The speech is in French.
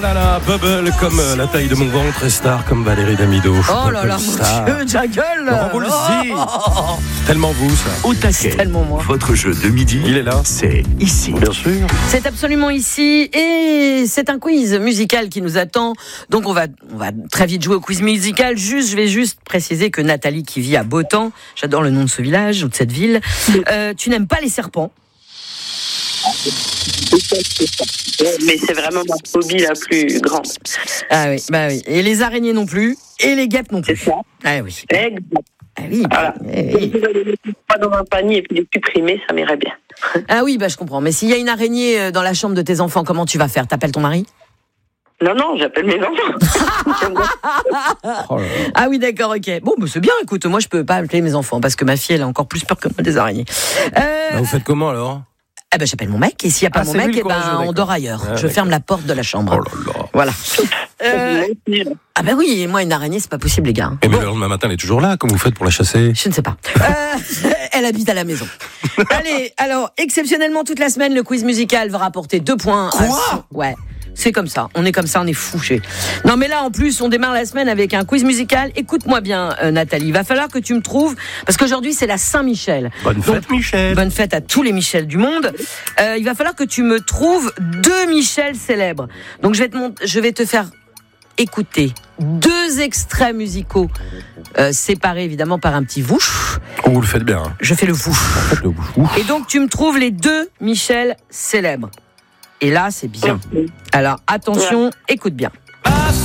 Bubble comme la taille de mon ventre et star comme Valérie Damido. Oh là là, mon Dieu, Jaggle. Tellement vous, ça. Au taquet, tellement moi. votre jeu de midi, Il est là. c'est ici. Bien sûr. C'est absolument ici et c'est un quiz musical qui nous attend. Donc on va très vite jouer au quiz musical. Je vais juste préciser que Nathalie qui vit à Botan, j'adore le nom de ce village ou de cette ville, tu n'aimes pas les serpents. Mais c'est vraiment ma phobie la plus grande. Ah oui, bah oui. Et les araignées non plus, et les guêpes non plus. C'est ça. Ah oui. Exact. Ah oui. Voilà. Oui. Si vous allez les mettre pas dans un panier et puis les supprimer, ça m'irait bien. Ah oui, bah je comprends. Mais s'il y a une araignée dans la chambre de tes enfants, comment tu vas faire ? T'appelles ton mari ? Non, j'appelle mes enfants. Oh là là. Ah oui, d'accord, ok. Bon, bah c'est bien, écoute, moi je peux pas appeler mes enfants parce que ma fille, elle a encore plus peur que moi des araignées. Bah, vous faites comment alors ? Eh ben, j'appelle mon mec, et s'il n'y a pas mon c'est mec, lui le eh ben, courageux, on d'accord. dort ailleurs. Ah, je d'accord. ferme la porte de la chambre. Oh là là. Voilà. Ah ben oui, et moi, une araignée, c'est pas possible, les gars. Et mais Bon, le lendemain matin, elle est toujours là. Comment vous faites pour la chasser ? je ne sais pas. Elle habite à la maison. Allez, alors, exceptionnellement, toute la semaine, le quiz musical va rapporter 2 points. Ouais. C'est comme ça, on est fouchés. Non mais là en plus on démarre la semaine avec un quiz musical. Écoute-moi bien Nathalie, il va falloir que tu me trouves, parce qu'aujourd'hui c'est la Saint-Michel. Bonne fête, Michel. Bonne fête à tous les Michel du monde. Il va falloir que tu me trouves 2 Michel célèbres. Donc je vais te faire écouter 2 extraits musicaux séparés évidemment par un petit vouch. Oh, vous le faites bien. Hein. Je fais le vouch. Faites le bouche. Ouf. Et donc tu me trouves les 2 Michel célèbres. Et là c'est bien. Alors attention, écoute bien.